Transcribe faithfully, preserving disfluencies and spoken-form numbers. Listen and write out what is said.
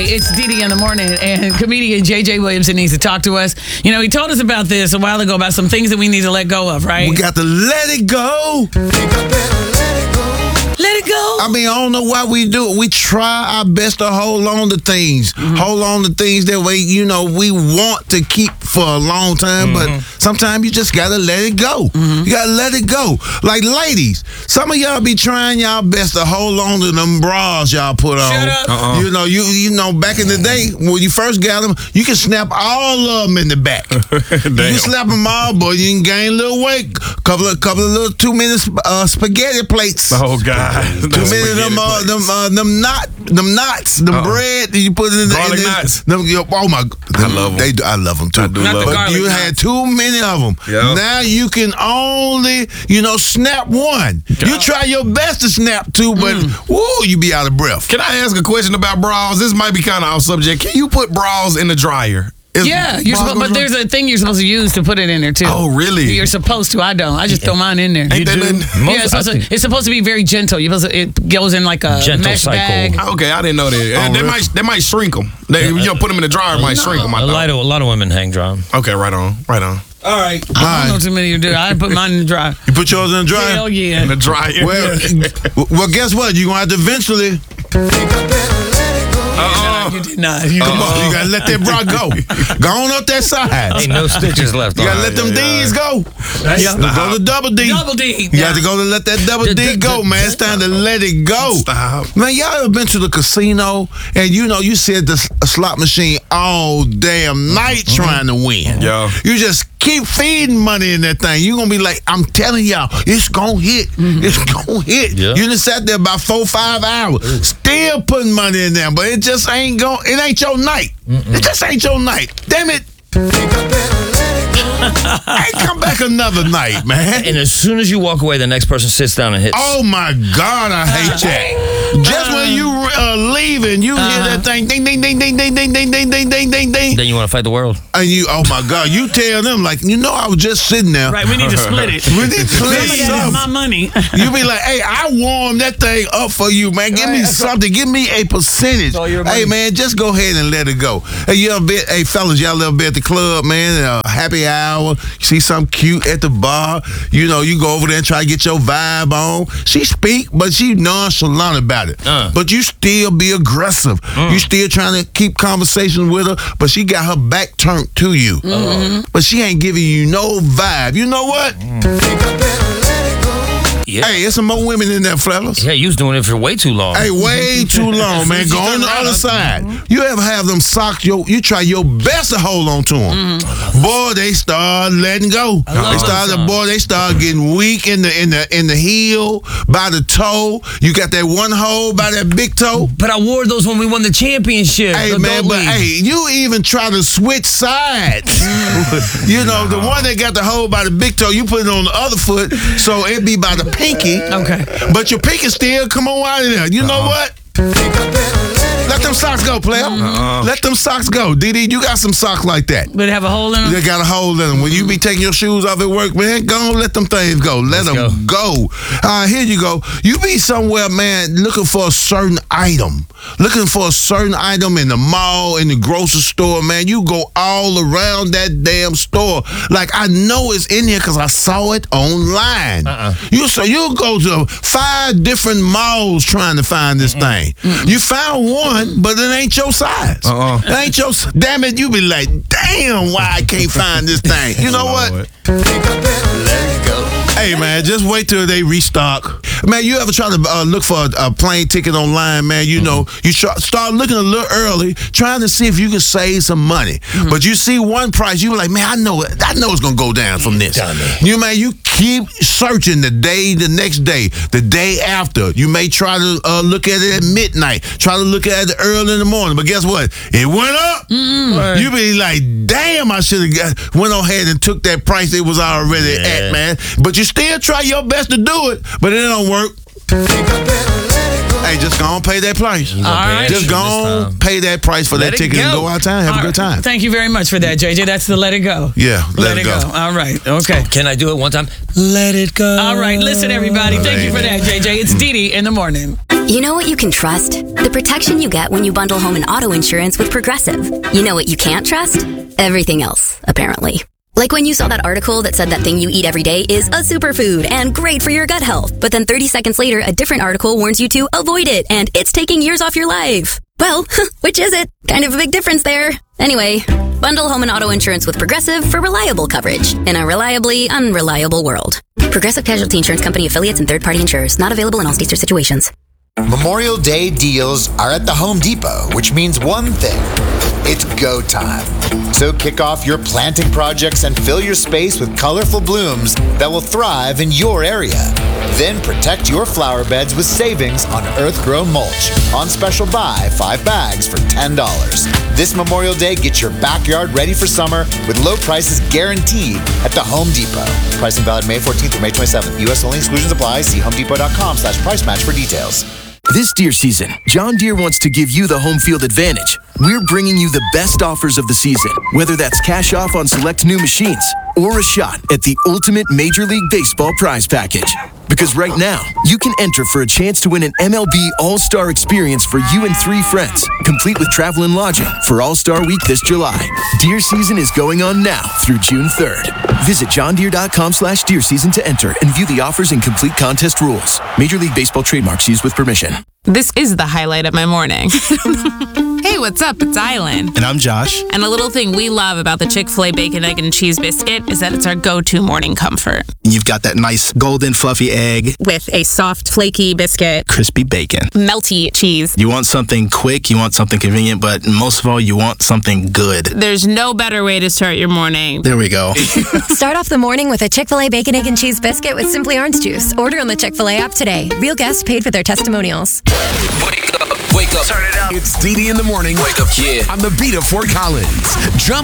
It's Dee Dee in the morning, and comedian J J Williamson needs to talk to us. You know, he told us about this a while ago, about some things that we need to let go of, right? We got to let it go. Let it go. I mean, I don't know why we do it. We try our best to hold on to things. Mm-hmm. Hold on to things that we, you know, we want to keep for a long time, mm-hmm. but sometimes you just got to let it go. Mm-hmm. You got to let it go. Like, ladies, some of y'all be trying y'all best to hold on to them bras y'all put on. Shut up. Uh-uh. You know, you you know, back in the day, when you first got them, you can snap all of them in the back. You slap them all, boy, you can gain a little weight. Couple of, couple of little two-minute uh, spaghetti plates. Oh, God. Too many of them, uh, them, uh, them knot, them knots, them uh-uh. bread that you put in the garlic in knots. Them, you know, oh my! Them, I love them. They, I love them too. I do love but them. you knots. had too many of them. Yep. Now you can only, you know, snap one. God. You try your best to snap two, but mm. woo, you be out of breath. Can I ask a question about bras? This might be kind of off subject. Can you put bras in the dryer? Is yeah, you're supposed, but there's a thing you're supposed to use to put it in there too. Oh, really? You're supposed to. I don't. I just throw mine in there. Ain't you that do? Most, yeah, it's supposed, to, it's supposed to be very gentle. You're supposed to, it goes in like a gentle mesh cycle. bag. Okay, I didn't know that. Oh, they really? might they might shrink them. They, you know, put them in the dryer, it might No. shrink them. A lot of a lot of women hang dry. Okay, right on, right on. All right, I don't All know right. too many you do. I put mine in the dryer. You put yours in the dryer. Hell yeah. In the dryer. Well, well, guess what? You're gonna have to eventually. Uh-uh. You did not. You Come did on, you gotta let that bra go. Go on up that side. Ain't no stitches left. You on gotta it. let them yeah, D's go. Yeah. Go to double D. Double D. You got to go to let that double The- D the- go, the- man. It's time to let it go. Stop. Man, y'all ever been to the casino and you know you sit at the s- slot machine all damn night trying to win? Yeah. You just keep feeding money in that thing. You're going to be like, I'm telling y'all, it's going to hit. It's going to hit. Yeah. You done sat there about four, five hours, still putting money in there, but it just ain't going, it ain't your night. Mm-mm. It just ain't your night. Damn it. Hey, come back another night, man. And as soon as you walk away, the next person sits down and hits. Oh my God, I hate that. Just when you uh, leaving, you Uh-huh. hear that thing, ding, ding, ding, ding, ding, ding, ding, ding, ding, ding, ding, ding, Then you want to fight the world. and you, oh my God, you tell them like, you know, I was just sitting there. Right, we need to split it. We need to split Somebody it has up. my money. You be like, hey, I warmed that thing up for you, man. Give me Right. something. Give me a percentage. all your Hey, money. man, just go ahead and let it go. Hey, you ever been, hey, fellas, y'all ever been at the club, man? Uh, happy hour. You see something cute at the bar. You know, you go over there and try to get your vibe on. She speak, but she nonchalant about it. Uh. But you still be aggressive. You still trying to keep conversation with her, but she got her back turned to you. Mm-hmm. But she ain't giving you no vibe. You know what? Yeah. Hey, there's some more women in there, fellas. Yeah, you was doing it for way too long. Hey, way too long, man. Go on the other side. You ever have them socks? Yo, you try your best to hold on to them. Mm-hmm. Boy, they start letting go. love They start, those boy, they start getting weak in the in the in the heel, by the toe. You got that one hole by that big toe. But I wore those when we won the championship. Hey the man, adult but league. hey, you even try to switch sides. You know, the one that got the hole by the big toe, you put it on the other foot, so it be by the pinky. Okay. But your pinky still come on out of there. You know what? Let them socks go, player. Uh-uh. Let them socks go. D D, you got some socks like that. But it have a hole in them? They got a hole in them. When you be taking your shoes off at work, man, go on, let them things go. Let Let's them go. Uh, here you go. You be somewhere, man, looking for a certain item. Looking for a certain item in the mall, in the grocery store, man. You go all around that damn store. Like, I know it's in here because I saw it online. Uh-uh. You so you go to five different malls trying to find this thing. You found one, but it ain't your size. Uh-uh. It ain't your. Damn it, you be like, damn, why I can't find this thing? You know what? Hey man, just wait till they restock. Man, you ever try to uh, look for a, a plane ticket online, man? You know, you try, start looking a little early, trying to see if you can save some money. But you see one price, you like, man, I know it. I know it's gonna go down from this. Dummy. You man, you keep searching the day, the next day, the day after. You may try to uh, look at it at midnight, try to look at it early in the morning. But guess what? It went up. You be like, damn, I should have got went on ahead and took that price it was already Yeah. at, man. But you still try your best to do it, but it don't work. Hey, just go on pay that price. You gonna All pay right. extra Just go this on time. pay that price for Let that it ticket and go. go out of town. Have All a good right. time. Thank you very much for that, J J. That's the let it go. Yeah, let, it go. All right. Okay. Can I do it one time? Let it go. All right. Listen, everybody. Thank you for that, J J. It's Dee Dee in the morning. You know what you can trust? The protection you get when you bundle home and auto insurance with Progressive. You know what you can't trust? Everything else, apparently. Like when you saw that article that said that thing you eat every day is a superfood and great for your gut health. But then thirty seconds later, a different article warns you to avoid it and it's taking years off your life. Well, which is it? Kind of a big difference there. Anyway, bundle home and auto insurance with Progressive for reliable coverage in a reliably unreliable world. Progressive Casualty Insurance Company affiliates and third-party insurers. Not available in all states or situations. Memorial Day deals are at the Home Depot, which means one thing. It's go time. So kick off your planting projects and fill your space with colorful blooms that will thrive in your area. Then protect your flower beds with savings on Earthgrown mulch. On special buy, five bags for ten dollars. This Memorial Day, get your backyard ready for summer with low prices guaranteed at the Home Depot. Pricing valid May fourteenth through May twenty-seventh. U S only, exclusions apply. See homedepot.com slash price match for details. This deer season, John Deere wants to give you the home field advantage. We're bringing you the best offers of the season, whether that's cash off on select new machines or a shot at the ultimate Major League Baseball prize package. Because right now, you can enter for a chance to win an M L B All-Star experience for you and three friends, complete with travel and lodging for All-Star Week this July. Deer season is going on now through June third. Visit johndeere.com slash deer season to enter and view the offers and complete contest rules. Major League Baseball trademarks used with permission. This is the highlight of my morning. Hey, what's up? It's Island. And I'm Josh. And a little thing we love about the Chick-fil-A Bacon, Egg, and Cheese Biscuit is that it's our go-to morning comfort. You've got that nice golden fluffy egg, With a soft, flaky biscuit, crispy bacon. melty cheese. You want something quick, you want something convenient, but most of all, you want something good. There's no better way to start your morning. There we go. Start off the morning with a Chick-fil-A Bacon, Egg, and Cheese Biscuit with Simply Orange Juice. Order on the Chick-fil-A app today. Real guests paid for their testimonials. Wake up, wake up. Turn it up. It's Dee Dee in the morning. Wake up, kid. On the beat of Fort Collins. Jump